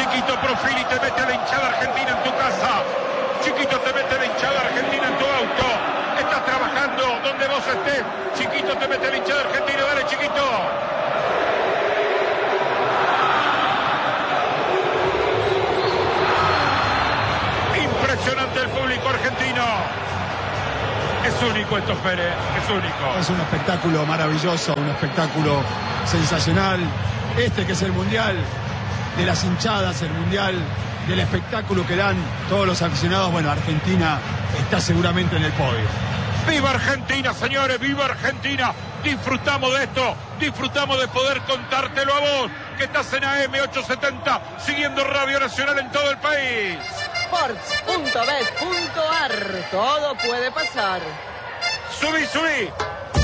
Chiquito Profili te mete a la hinchada argentina en tu casa. Chiquito te mete a la hinchada argentina en tu auto. Estás trabajando donde vos estés. Chiquito te mete a la hinchada argentina. Dale, Chiquito. Impresionante el público argentino. Es único esto, Pérez, es único. Es un espectáculo maravilloso, un espectáculo sensacional. Que es el mundial de las hinchadas, el mundial del espectáculo que dan todos los aficionados. Bueno, Argentina está seguramente en el podio. ¡Viva Argentina, señores! ¡Viva Argentina! Disfrutamos de esto, disfrutamos de poder contártelo a vos, que estás en AM870, siguiendo Radio Nacional en todo el país. Sports.bet.ar, todo puede pasar. ¡Subí, subí!